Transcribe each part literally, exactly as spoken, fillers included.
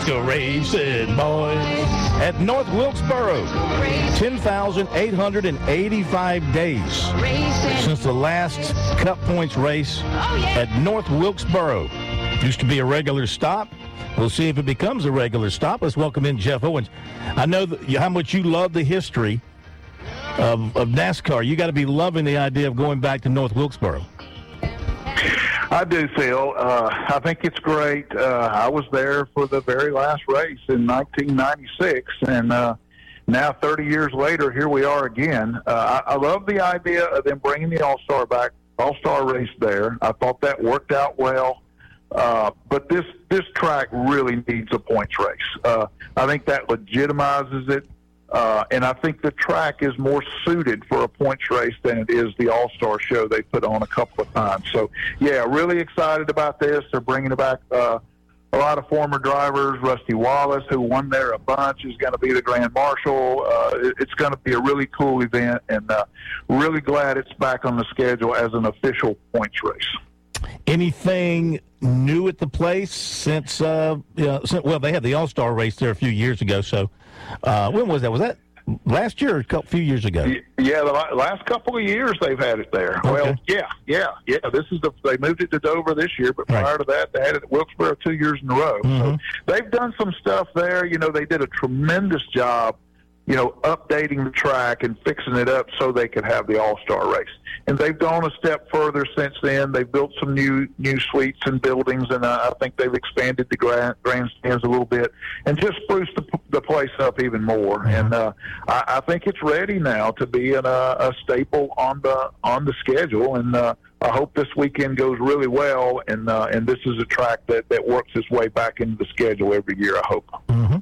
Let's go racing, boys. At North Wilkesboro, ten thousand eight hundred eighty-five days since the last Cup Points race at North Wilkesboro. Used to be a regular stop. We'll see if it becomes a regular stop. Let's welcome in Jeff Owens. I know that you, how much you love the history of, of NASCAR. You got to be loving the idea of going back to North Wilkesboro. I do, Phil. Uh, I think it's great. Uh, I was there for the very last race in nineteen ninety-six, and uh, now thirty years later, here we are again. Uh, I, I love the idea of them bringing the All-Star back, All-Star race there. I thought that worked out well. Uh, but this, this track really needs a points race. Uh, I think that legitimizes it. Uh, and I think the track is more suited for a points race than it is the All-Star show they put on a couple of times. So, yeah, really excited about this. They're bringing back uh, a lot of former drivers. Rusty Wallace, who won there a bunch, is going to be the Grand Marshal. Uh, it, it's going to be a really cool event, and uh, really glad it's back on the schedule as an official points race. Anything new at the place since, uh, you know, since, well, they had the All-Star race there a few years ago, so uh, when was that? Was that last year or a couple, few years ago? Yeah, the last couple of years they've had it there. Okay. Well, yeah, yeah, yeah. This is the they moved it to Dover this year, but prior right. to that they had it at Wilkesboro two years in a row. Mm-hmm. So they've done some stuff there. You know, they did a tremendous job, you know, updating the track and fixing it up so they could have the All-Star race. And they've gone a step further since then. They've built some new new suites and buildings, and uh, I think they've expanded the grand, grandstands a little bit and just spruced the, the place up even more. Mm-hmm. And uh, I, I think it's ready now to be an, uh, a staple on the on the schedule. And uh, I hope this weekend goes really well. And uh, and this is a track that, that works its way back into the schedule every year, I hope. Mm-hmm.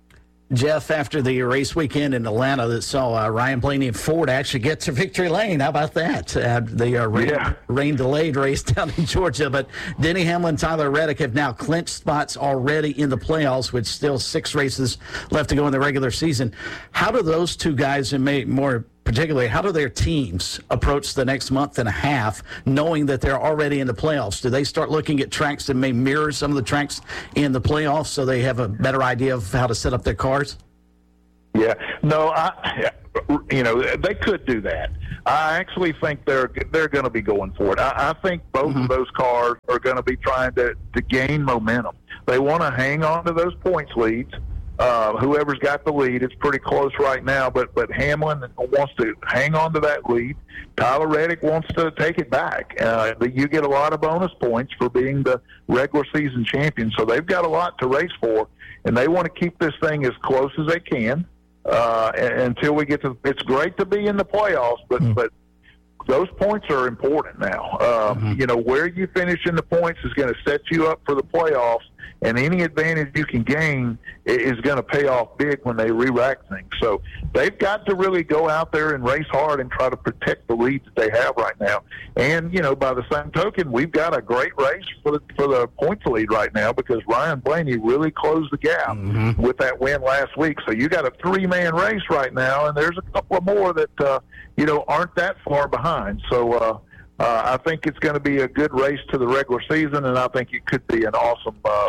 Jeff, after the race weekend in Atlanta that saw uh, Ryan Blaney and Ford actually get to victory lane, how about that? Uh, the uh, rain, yeah. rain-delayed race down in Georgia. But Denny Hamlin and Tyler Reddick have now clinched spots already in the playoffs, with still six races left to go in the regular season. How do those two guys, and may, more particularly, how do their teams approach the next month and a half, knowing that they're already in the playoffs? Do they start looking at tracks that may mirror some of the tracks in the playoffs so they have a better idea of how to set up their cars? Yeah, no, I, you know, they could do that. I actually think they're they're going to be going for it. I, I think both mm-hmm. of those cars are going to be trying to, to gain momentum. They want to hang on to those points leads. Uh, whoever's got the lead, it's pretty close right now, but, but Hamlin wants to hang on to that lead. Tyler Reddick wants to take it back. Uh, you get a lot of bonus points for being the regular season champion, so they've got a lot to race for, and they want to keep this thing as close as they can uh, until we get to – it's great to be in the playoffs, but, mm-hmm. but those points are important now. Uh, mm-hmm. You know, where you finish in the points is going to set you up for the playoffs, and any advantage you can gain is going to pay off big when they re-rack things. So they've got to really go out there and race hard and try to protect the lead that they have right now. And, you know, by the same token, we've got a great race for the, for the points lead right now because Ryan Blaney really closed the gap mm-hmm. with that win last week. So you got a three-man race right now, and there's a couple of more that, uh, you know, aren't that far behind. So, uh, Uh, I think it's going to be a good race to the regular season, and I think it could be an awesome uh,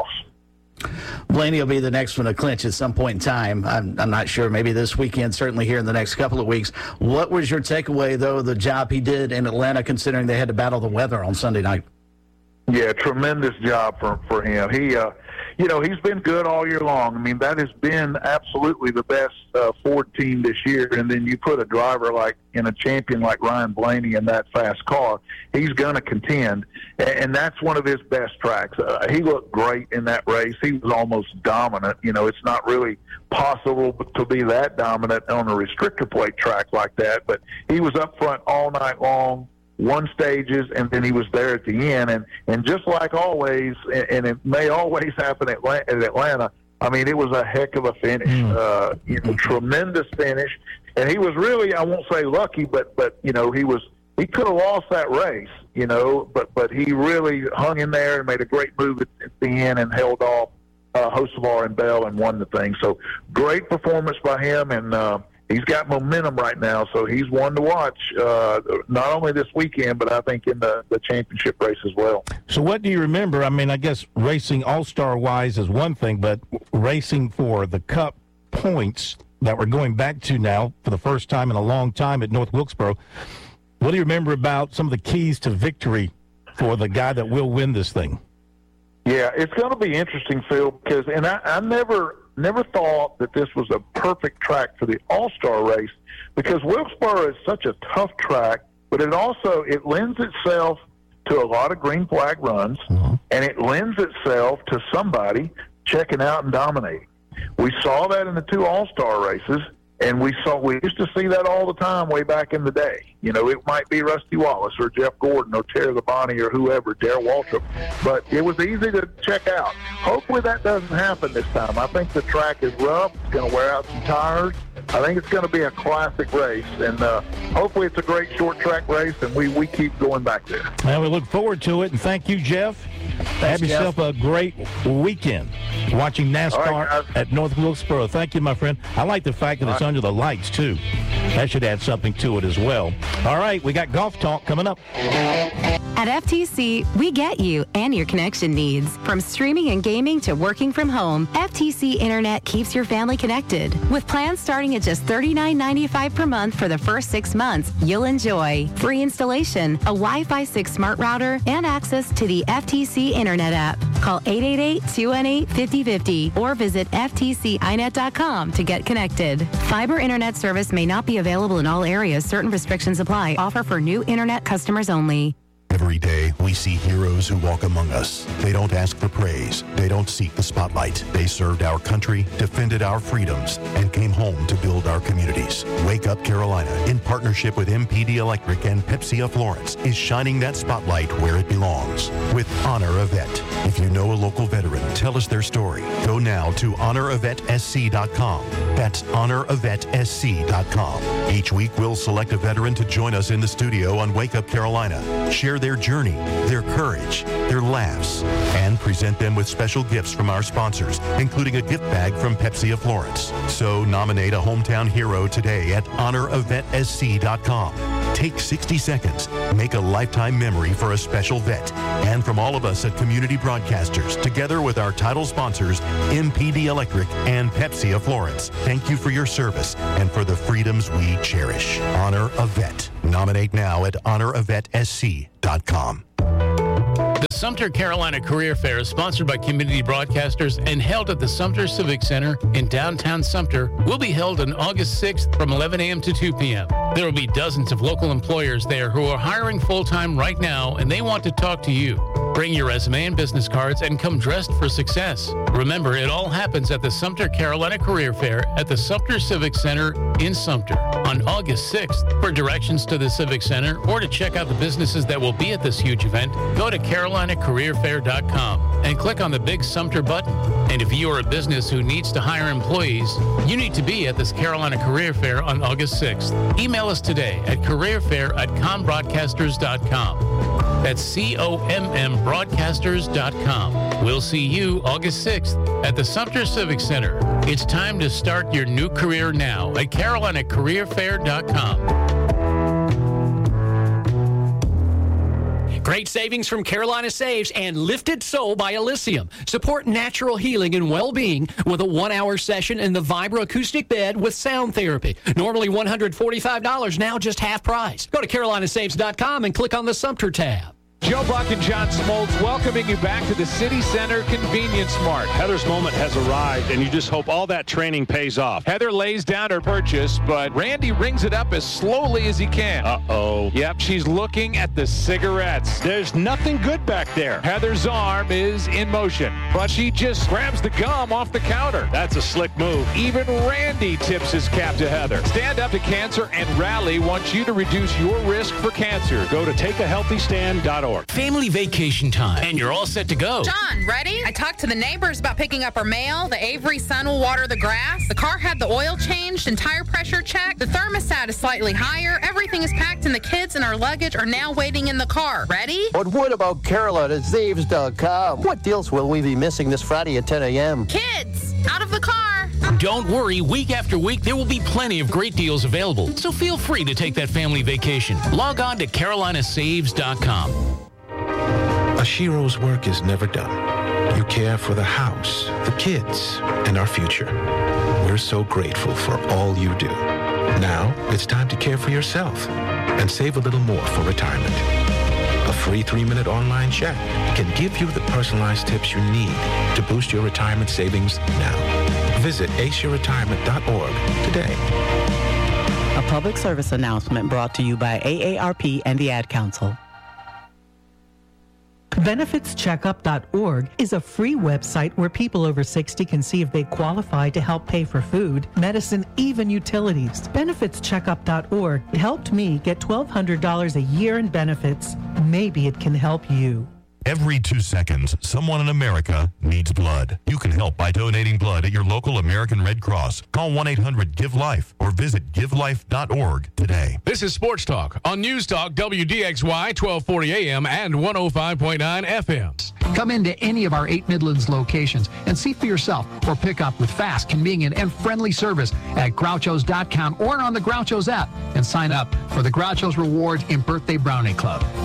playoffs. Blaney will be the next one to clinch at some point in time. I'm, I'm not sure. Maybe this weekend, certainly here in the next couple of weeks. What was your takeaway, though, of the job he did in Atlanta, considering they had to battle the weather on Sunday night? Yeah, tremendous job for, for him. He, uh, you know, he's been good all year long. I mean, that has been absolutely the best uh, Ford team this year. And then you put a driver like in a champion like Ryan Blaney in that fast car, he's going to contend. And, and that's one of his best tracks. Uh, he looked great in that race. He was almost dominant. You know, it's not really possible to be that dominant on a restrictor plate track like that. But he was up front all night long. Won stages, and then he was there at the end. And, and just like always, and, and it may always happen at Atlanta, at Atlanta, I mean, it was a heck of a finish, mm. uh, you know, tremendous finish. And he was really, I won't say lucky, but, but you know, he was he could have lost that race, you know, but, but he really hung in there and made a great move at, at the end and held off uh, Hocevar and Bell and won the thing. So great performance by him, and uh, he's got momentum right now, so he's one to watch, uh, not only this weekend, but I think in the, the championship race as well. So what do you remember? I mean, I guess racing all-star-wise is one thing, but racing for the Cup points that we're going back to now for the first time in a long time at North Wilkesboro, what do you remember about some of the keys to victory for the guy that will win this thing? Yeah, it's going to be interesting, Phil, because, and I, I never never thought that this was a perfect track for the All-Star race, because Wilkesboro is such a tough track, but it also, it lends itself to a lot of green flag runs, mm-hmm. and it lends itself to somebody checking out and dominating. We saw that in the two All-Star races, and we saw we used to see that all the time way back in the day. You know, it might be Rusty Wallace or Jeff Gordon or Terry Labonte or whoever, Darrell Waltrip, but it was easy to check out. Hopefully that doesn't happen this time. I think the track is rough. It's going to wear out some tires. I think it's going to be a classic race, and uh, hopefully it's a great short track race, and we, we keep going back there. Well, we look forward to it, and thank you, Jeff. Thanks, Have yourself Jeff. a great weekend watching NASCAR right, at North Wilkesboro. Thank you, my friend. I like the fact that All it's right. under the lights, too. That should add something to it as well. All right, we got golf talk coming up. At F T C, we get you and your connection needs. From streaming and gaming to working from home, F T C Internet keeps your family connected. With plans starting at just thirty-nine ninety-five per month for the first six months, you'll enjoy free installation, a Wi-Fi six smart router, and access to the F T C Internet app. Call eight eight eight, two one eight, five oh five oh or visit F T C I net dot com to get connected. Fiber Internet service may not be available in all areas. Certain restrictions apply. Offer for new Internet customers only. Every day, we see heroes who walk among us. They don't ask for praise. They don't seek the spotlight. They served our country, defended our freedoms, and came home to build our communities. Wake Up Carolina, in partnership with M P D Electric and Pepsi of Florence, is shining that spotlight where it belongs with Honor a Vet. If you know a local veteran, tell us their story. Go now to honor a vet s c dot com. That's honor a vet s c dot com. Each week, we'll select a veteran to join us in the studio on Wake Up Carolina. Share their journey, their courage, their laughs, and present them with special gifts from our sponsors, including a gift bag from Pepsi of Florence. So nominate a hometown hero today at honor a vet s c dot com. Take sixty seconds, make a lifetime memory for a special vet. And from all of us at Community Broadcasters, together with our title sponsors, M P D Electric and Pepsi of Florence, thank you for your service and for the freedoms we cherish. Honor a Vet. Nominate now at honor a vet s c dot com. The Sumter Carolina Career Fair is sponsored by Community Broadcasters and held at the Sumter Civic Center in downtown Sumter. Will be held on August sixth from eleven a.m. to two p.m. There will be dozens of local employers there who are hiring full-time right now, and they want to talk to you. Bring your resume and business cards and come dressed for success. Remember, it all happens at the Sumter Carolina Career Fair at the Sumter Civic Center in Sumter on August sixth. For directions to the Civic Center or to check out the businesses that will be at this huge event, go to carolina career fair dot com and click on the big Sumter button. And if you are a business who needs to hire employees, you need to be at this Carolina Career Fair on August sixth. Email us today at careerfair at combroadcasters dot com. That's C O M M broadcasters dot com. We'll see you August sixth at the Sumter Civic Center. It's time to start your new career now at carolina career fair dot com. Great savings from Carolina Saves and Lifted Soul by Elysium. Support natural healing and well-being with a one-hour session in the Vibra acoustic bed with sound therapy. Normally one hundred forty-five dollars, now just half price. Go to carolina saves dot com and click on the Sumter tab. Joe Buck and John Smoltz welcoming you back to the City Center Convenience Mart. Heather's moment has arrived, and you just hope all that training pays off. Heather lays down her purchase, but Randy rings it up as slowly as he can. Uh-oh. Yep, she's looking at the cigarettes. There's nothing good back there. Heather's arm is in motion, but she just grabs the gum off the counter. That's a slick move. Even Randy tips his cap to Heather. Stand Up to Cancer and Rally wants you to reduce your risk for cancer. Go to take a healthy stand dot org. Family vacation time, and you're all set to go. John, ready? I talked to the neighbors about picking up our mail. The Avery son will water the grass. The car had the oil changed and tire pressure checked. The thermostat is slightly higher. Everything is packed, and the kids and our luggage are now waiting in the car. Ready? But what about carolina saves dot com? What deals will we be missing this Friday at ten a.m.? Kids, out of the car. Don't worry, week after week, there will be plenty of great deals available, so feel free to take that family vacation. Log on to carolina saves dot com. Ashiro's work is never done. You care for the house, the kids, and our future. We're so grateful for all you do. Now, it's time to care for yourself and save a little more for retirement. A free three-minute online chat can give you the personalized tips you need to boost your retirement savings now. Visit ace your retirement dot org today. A public service announcement brought to you by A A R P and the Ad Council. benefits checkup dot org is a free website where people over sixty can see if they qualify to help pay for food, medicine, even utilities. benefits checkup dot org helped me get twelve hundred dollars a year in benefits. Maybe it can help you. Every two seconds, someone in America needs blood. You can help by donating blood at your local American Red Cross. Call one eight hundred give life or visit give life dot org today. This is Sports Talk on News Talk W D X Y twelve forty A M and one oh five point nine F M. Come into any of our eight Midlands locations and see for yourself or pick up with fast, convenient, and friendly service at Groucho's dot com or on the Groucho's app and sign up for the Groucho's Rewards and Birthday Brownie Club.